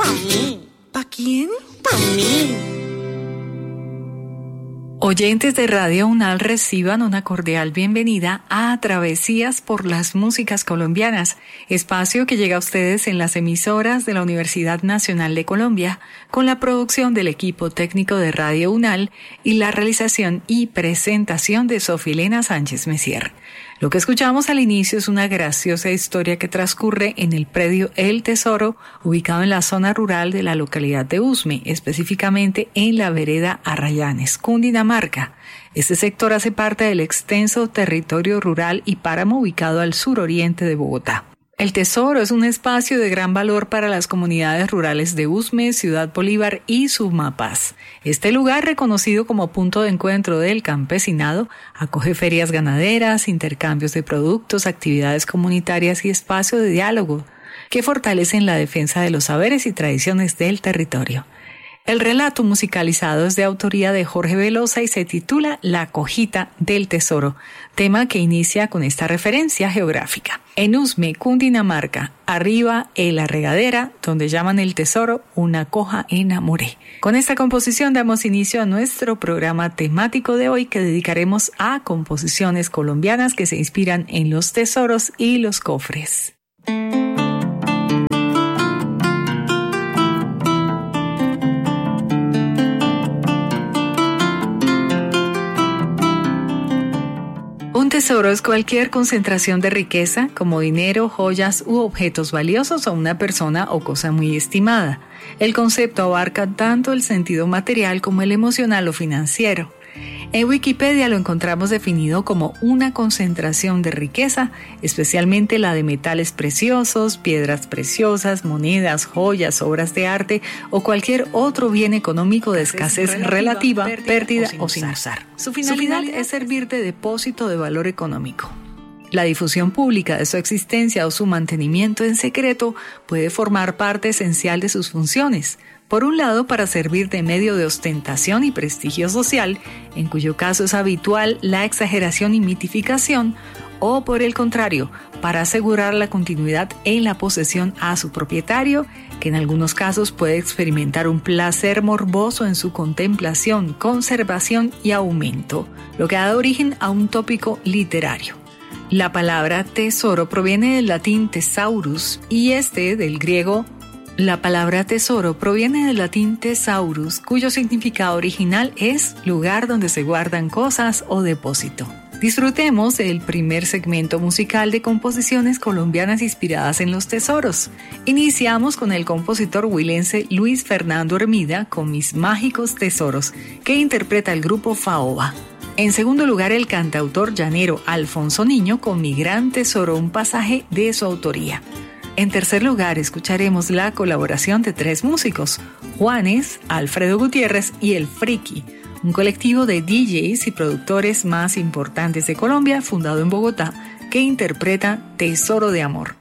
Pa' mí. ¿Pa' quién? Pa' mí. Oyentes de Radio UNAL, reciban una cordial bienvenida a Travesías por las Músicas Colombianas, espacio que llega a ustedes en las emisoras de la Universidad Nacional de Colombia, con la producción del equipo técnico de Radio UNAL y la realización y presentación de Sofilena Sánchez Messier. Lo que escuchamos al inicio es una graciosa historia que transcurre en el predio El Tesoro, ubicado en la zona rural de la localidad de Usme, específicamente en la vereda Arrayanes, Cundinamarca. Este sector hace parte del extenso territorio rural y páramo ubicado al suroriente de Bogotá. El Tesoro es un espacio de gran valor para las comunidades rurales de Usme, Ciudad Bolívar y Sumapaz. Este lugar, reconocido como punto de encuentro del campesinado, acoge ferias ganaderas, intercambios de productos, actividades comunitarias y espacio de diálogo que fortalecen la defensa de los saberes y tradiciones del territorio. El relato musicalizado es de autoría de Jorge Velosa y se titula La Cojita del Tesoro, tema que inicia con esta referencia geográfica. En Usme, Cundinamarca, arriba en la regadera, donde llaman el tesoro, una coja enamoré. Con esta composición damos inicio a nuestro programa temático de hoy que dedicaremos a composiciones colombianas que se inspiran en los tesoros y los cofres. Un tesoro es cualquier concentración de riqueza, como dinero, joyas u objetos valiosos o una persona o cosa muy estimada. El concepto abarca tanto el sentido material como el emocional o financiero. En Wikipedia lo encontramos definido como una concentración de riqueza, especialmente la de metales preciosos, piedras preciosas, monedas, joyas, obras de arte o cualquier otro bien económico de escasez relativa, pérdida o sin usar. Su finalidad es servir de depósito de valor económico. La difusión pública de su existencia o su mantenimiento en secreto puede formar parte esencial de sus funciones. Por un lado, para servir de medio de ostentación y prestigio social, en cuyo caso es habitual la exageración y mitificación, o por el contrario, para asegurar la continuidad en la posesión a su propietario, que en algunos casos puede experimentar un placer morboso en su contemplación, conservación y aumento, lo que da origen a un tópico literario. La palabra tesoro proviene del latín thesaurus y del griego. La palabra tesoro proviene del latín thesaurus, cuyo significado original es lugar donde se guardan cosas o depósito. Disfrutemos del primer segmento musical de composiciones colombianas inspiradas en los tesoros. Iniciamos con el compositor huilense Luis Fernando Hermida con Mis Mágicos Tesoros, que interpreta el grupo Faoba. En segundo lugar, el cantautor llanero Alfonso Niño con Mi Gran Tesoro, un pasaje de su autoría. En tercer lugar, escucharemos la colaboración de tres músicos, Juanes, Alfredo Gutiérrez y El Friki, un colectivo de DJs y productores más importantes de Colombia, fundado en Bogotá, que interpreta Tesoro de Amor.